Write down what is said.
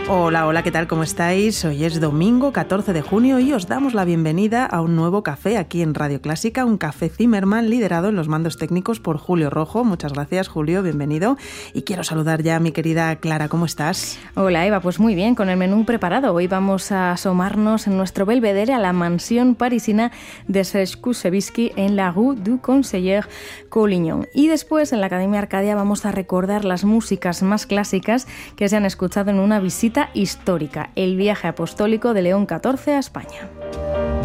Hola, hola, ¿qué tal? ¿Cómo estáis? Hoy es domingo 14 de junio y os damos la bienvenida a un nuevo café aquí en Radio Clásica, un café Zimmermann liderado en los mandos técnicos por Julio Rojo. Muchas gracias, Julio, bienvenido. Y quiero saludar ya a mi querida Clara, ¿cómo estás? Hola, Eva, pues muy bien, con el menú preparado. Hoy vamos a asomarnos en nuestro belvedere a la mansión parisina de Serge Kusevitzky en la Rue du Conseiller Collignon. Y después en la Academia Arcadia vamos a recordar las músicas más clásicas que se han escuchado en una visita histórica, el viaje apostólico de León XIV a España.